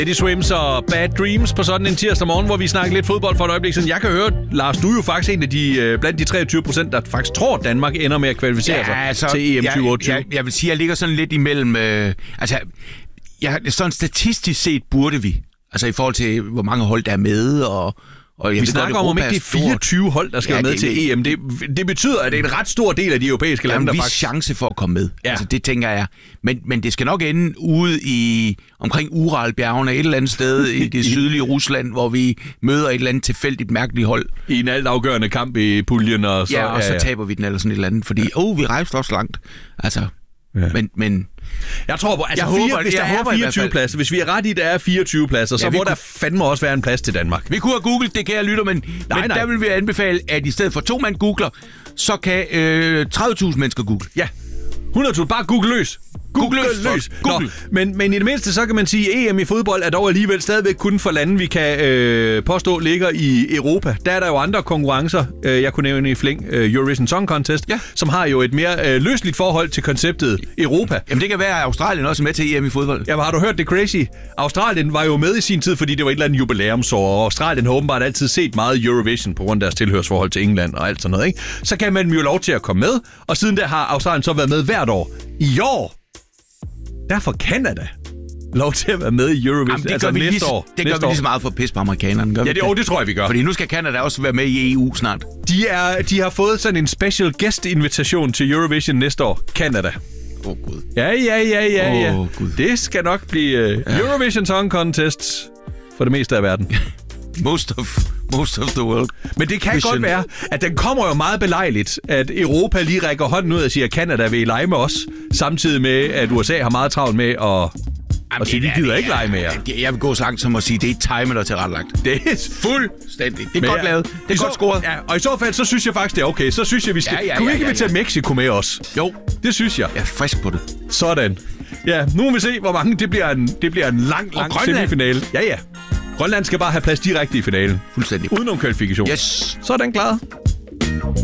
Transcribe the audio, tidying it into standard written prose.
Eddie Swims og Bad Dreams på sådan en tirsdag morgen, hvor vi snakker lidt fodbold for et øjeblik siden. Jeg kan høre, Lars, du er jo faktisk en af de blandt de 23%, der faktisk tror, at Danmark ender med at kvalificere sig til EM 2028. Jeg vil sige, jeg ligger sådan lidt imellem... sådan statistisk set burde vi. Altså i forhold til, hvor mange hold der er med, og vi snakker om ikke det er 24 hold, der skal være med til EM. Det betyder, at det er en ret stor del af de europæiske lande, der faktisk... chance for at komme med. Ja. Altså, det tænker jeg. Men det skal nok ende ude omkring Uralbjergene, et eller andet sted i det sydlige Rusland, hvor vi møder et eller andet tilfældigt mærkeligt hold. I en altafgørende kamp i puljen, og så... Ja, og så taber vi den eller sådan et eller andet, fordi vi rejste også langt. Altså... Ja. Men jeg tror på, hvis der er 24 pladser, hvis vi er ret i, der er 24 pladser, så må der fandme også være en plads til Danmark. Vi kunne have googlet det, kære lytter, men der vil vi anbefale, at i stedet for 2 mand googler, så kan 30.000 mennesker google. Ja, 100.000, bare google løs. Google løs. Men i det mindste, så kan man sige, at EM i fodbold er dog alligevel stadigvæk kun for lande, vi kan påstå ligger i Europa. Der er der jo andre konkurrencer, jeg kunne nævne i flæng, Eurovision Song Contest, som har jo et mere løsligt forhold til konceptet Europa. Jamen det kan være, at Australien også er med til EM i fodbold. Jamen har du hørt det crazy? Australien var jo med i sin tid, fordi det var et eller andet jubilæumsår, og Australien har åbenbart altid set meget Eurovision på grund af deres tilhørsforhold til England og alt sådan noget, ikke? Så kan man jo lov til at komme med, og siden der har Australien så været med hvert år. I år derfor Canada lov til at være med i Eurovision. Jamen, det gør vi lige så meget for pis på amerikanerne. Det tror jeg, vi gør. Fordi nu skal Canada også være med i EU snart. De har fået sådan en special guest-invitation til Eurovision næste år. Canada. Gud. Ja. Det skal nok blive Eurovision Song Contest for det meste af verden. Most of the world. Men det kan godt være, at den kommer jo meget belejligt, at Europa lige rækker hånden ud og siger, at Canada vil lege med os, samtidig med, at USA har meget travlt med at sige, vi gider ikke lege med jer. Jeg vil gå så langt som at sige, at det er timet og tilrettelagt. Det er fuldstændig. Det er godt lavet. Det er godt scoret. Ja, og i så fald, så synes jeg faktisk, det er okay. Så synes jeg, vi skal... Kunne vi ikke tage Mexico med os? Jo. Det synes jeg. Jeg er frisk på det. Sådan. Ja, nu må vi se, hvor mange. Det bliver en lang semifinale. Ja. Grønland skal bare have plads direkte i finalen. Fuldstændig. Udenom kvalifikation. Yes. Så er den klar.